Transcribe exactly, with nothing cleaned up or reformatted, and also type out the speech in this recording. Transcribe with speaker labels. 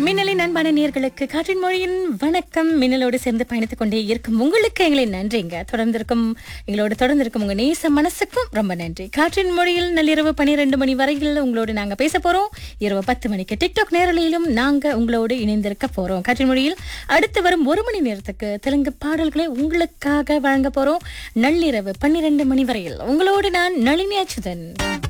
Speaker 1: மின்னலின் அன்பான நேயர்களுக்கு காற்றின் மொழியின் வணக்கம். மின்னலோடு சேர்ந்து பயணித்துக் கொண்டே இருக்கும் உங்களுக்கு எங்களின் நன்றிங்க. தொடர்ந்து இருக்கும் எங்களோடு தொடர்ந்து இருக்கும் உங்க நேச மனசுக்கும் ரொம்ப நன்றி. காற்றின் மொழியில் நள்ளிரவு பனிரெண்டு மணி வரையில் உங்களோடு நாங்க பேச போறோம். இரவு பத்து மணிக்கு டிக்டாக் நேரலையிலும் நாங்க உங்களோடு இணைந்திருக்க போறோம். காற்றின் மொழியில் அடுத்து வரும் ஒரு மணி நேரத்துக்கு தெலுங்கு பாடல்களை உங்களுக்காக வழங்க போறோம். நள்ளிரவு பன்னிரண்டு மணி வரையில் உங்களோடு நான் நளினி அச்சுதன்.